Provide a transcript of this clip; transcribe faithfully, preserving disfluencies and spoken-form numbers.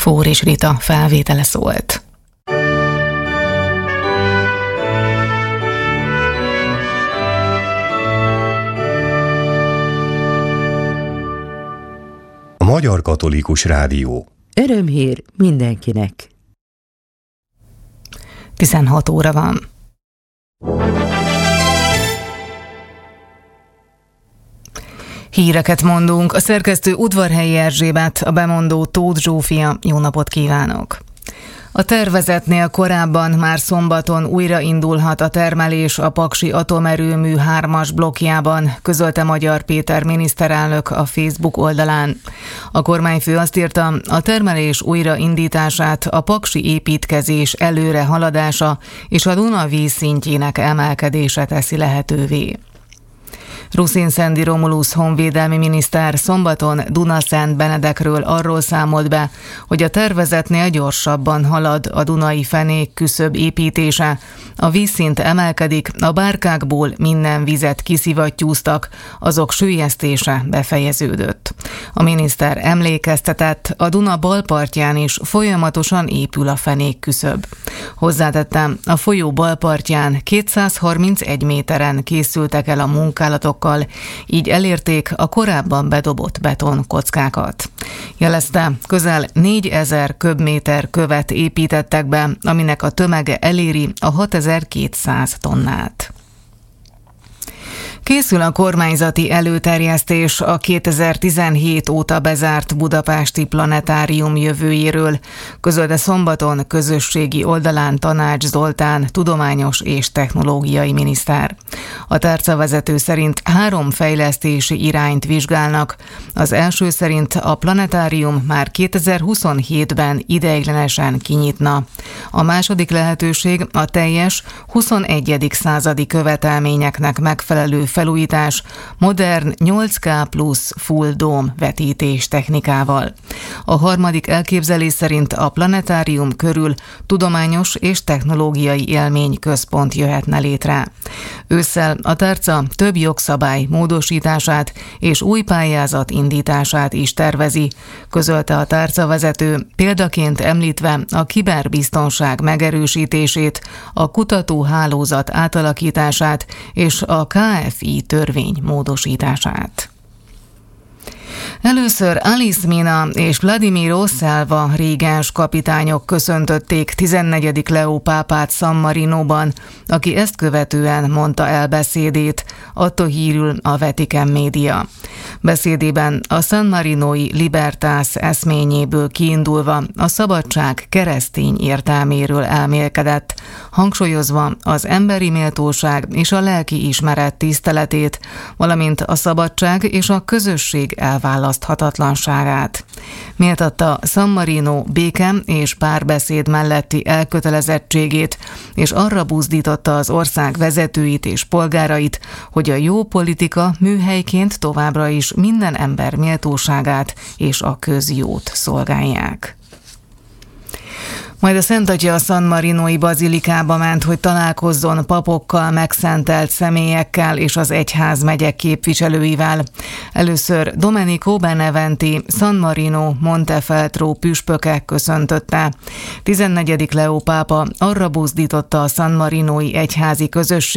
Fóris Rita felvétele szólt. A Magyar Katolikus Rádió. Örömhír mindenkinek. tizenhat óra van. Híreket mondunk. A szerkesztő Udvarhelyi Erzsébet, a bemondó Tóth Zsófia. Jó napot kívánok! A tervezetnél korábban már szombaton újraindulhat a termelés a Paksi Atomerőmű hármas blokkjában, közölte Magyar Péter miniszterelnök a Facebook oldalán. A kormányfő azt írta, a termelés újraindítását a paksi építkezés előre haladása és a Duna vízszintjének emelkedése teszi lehetővé. Ruszin Szendi Romulusz honvédelmi miniszter szombaton Dunaszent Benedekről arról számolt be, hogy a tervezetnél gyorsabban halad a dunai fenék küszöb építése. A vízszint emelkedik, a bárkákból minden vizet kiszivattyúztak, azok süllyesztése befejeződött. A miniszter emlékeztetett, a Duna bal partján is folyamatosan épül a fenék küszöb. Hozzátettem, a folyó bal partján kétszázharmincegy méteren készültek el a munkálatok, így elérték a korábban bedobott betonkockákat. Jelezte, közel négyezer köbméter követ építettek be, aminek a tömege eléri a hatezer-kétszáz tonnát. Készül a kormányzati előterjesztés a kétezer-tizenhét óta bezárt budapesti planetárium jövőjéről, közölte szombaton közösségi oldalán Tanács Zoltán, tudományos és technológiai miniszter. A tárcavezető szerint három fejlesztési irányt vizsgálnak. Az első szerint a planetárium már kétezer-huszonhétben ideiglenesen kinyitna. A második lehetőség a teljes huszonegyedik századi követelményeknek megfelelő felújítás modern nyolc ká plusz full dome vetítés technikával. A harmadik elképzelés szerint a planetárium körül tudományos és technológiai élményközpont jöhetne létre. Ősszel a tárca több jogszabály módosítását és új pályázat indítását is tervezi, közölte a tárcavezető, példaként említve a kiberbiztonság megerősítését, a kutatóhálózat átalakítását és a ká ef i törvény módosítását. Először Alice Mina és Vladimir Osszelva régens kapitányok köszöntötték tizennegyedik Leó pápát San Marinóban, aki ezt követően mondta el beszédét, adta hírül a Vatican média. Beszédében a San Marinói Libertas eszményéből kiindulva a szabadság keresztény értelméről elmélkedett, hangsúlyozva az emberi méltóság és a lelki ismeret tiszteletét, valamint a szabadság és a közösség elválaszthatatlanságát. Méltatta San Marino béke és párbeszéd melletti elkötelezettségét, és arra buzdította az ország vezetőit és polgárait, hogy a jó politika műhelyként továbbra is minden ember méltóságát és a közjót szolgálják. Majd a Szent Atya a San Marinói bazilikába ment, hogy találkozzon papokkal, megszentelt személyekkel és az egyházmegyek képviselőivel. Először Domenico Beneventi, San Marino Montefeltro püspöke köszöntötte. tizennegyedik Leó pápa arra buzdította a San Marinói egyházi közösség,